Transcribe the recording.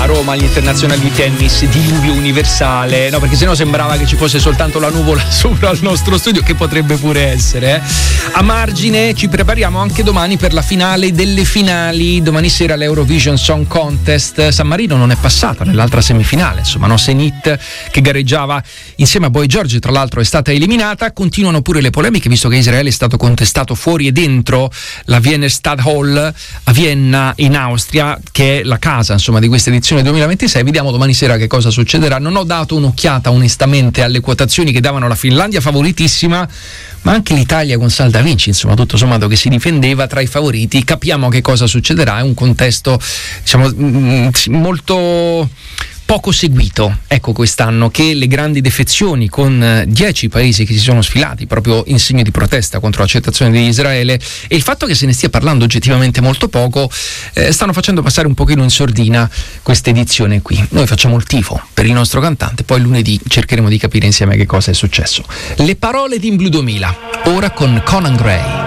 a Roma agli internazionali di tennis, diluvio universale, no, perché sennò sembrava che ci fosse soltanto la nuvola sopra il nostro studio, che potrebbe pure essere. A margine ci prepariamo anche domani per la finale delle finali, domani sera l'Eurovision Song Contest. San Marino non è passata nell'altra semifinale, insomma, no? Zenit, che gareggiava insieme a Boy George, tra l'altro è stata eliminata. Continuano pure le polemiche, visto che Israele è stato contestato fuori e dentro la Wiener Stadthalle a Vienna in Austria, che è la casa, insomma, di questa edizione 2026. Vediamo domani sera che cosa succederà. Non ho dato un'occhiata onestamente alle quotazioni che davano la Finlandia favoritissima, ma anche l'Italia con Salda Vinci, insomma, tutto sommato, che si difendeva tra i favoriti. Capiamo che cosa succederà. È un contesto, diciamo, molto poco seguito, ecco, quest'anno, che le grandi defezioni con 10 paesi che si sono sfilati proprio in segno di protesta contro l'accettazione di Israele, e il fatto che se ne stia parlando oggettivamente molto poco, stanno facendo passare un pochino in sordina questa edizione qui. Noi facciamo il tifo per il nostro cantante, poi lunedì cercheremo di capire insieme che cosa è successo. Le parole di In Blu 2000, ora con Conan Gray.